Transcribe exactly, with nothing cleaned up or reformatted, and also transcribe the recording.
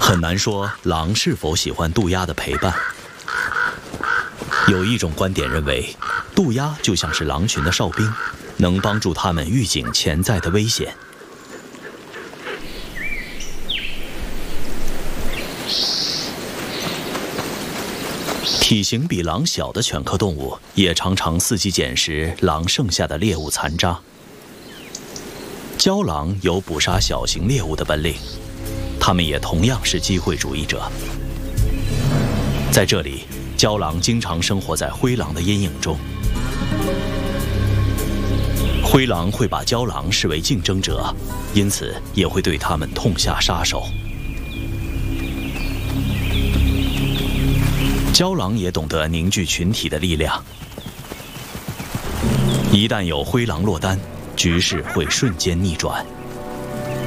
很难说狼是否喜欢渡鸦的陪伴。有一种观点认为，渡鸦就像是狼群的哨兵，能帮助他们预警潜在的危险。体型比狼小的犬科动物也常常伺机捡食狼剩下的猎物残渣。郊狼有捕杀小型猎物的本领，它们也同样是机会主义者。在这里，郊狼经常生活在灰狼的阴影中。灰狼会把郊狼视为竞争者，因此也会对它们痛下杀手。郊狼也懂得凝聚群体的力量，一旦有灰狼落单，局势会瞬间逆转。